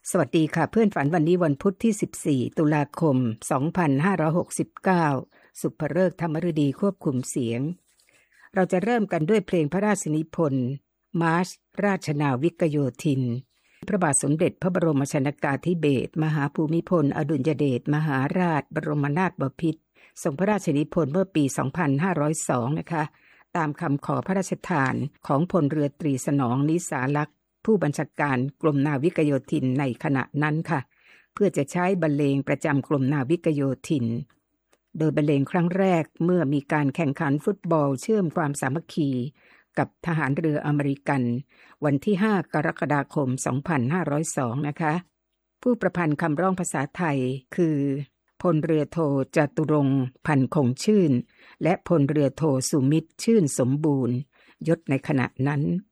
สวัสดีค่ะเพื่อนฝันวันนี้วันพุธที่14ตุลาคม2569สุภฤกษ์ธรรมฤดีควบคุมเสียงเราจะเริ่มกันด้วยเพลงพระราชนิพนธ์มาร์ชราชนาวิกโยธินพระบาทสมเด็จพระบรมชนกาธิเบศรมหาภูมิพลอดุลยเดชมหาราชบรมนาถบพิตรทรงพระราชนิพนธ์เมื่อปี2502นะคะตามคำขอพระราชทานของพลเรือตรีสนองนิสาลักษณ์ผู้บัญชาการกรมนาวิกโยธินในขณะนั้นค่ะเพื่อจะใช้บรรเลงประจำกรมนาวิกโยธินโดยบรรเลงครั้งแรกเมื่อมีการแข่งขันฟุตบอลเชื่อมความสามัคคีกับทหารเรืออเมริกันวันที่5กรกฎาคม2502นะคะผู้ประพันธ์คำร้องภาษาไทยคือพลเรือโทจตุรงค์พันคงชื่นและพลเรือโทสุมิตรชื่นสมบูรณ์ยศในขณะนั้น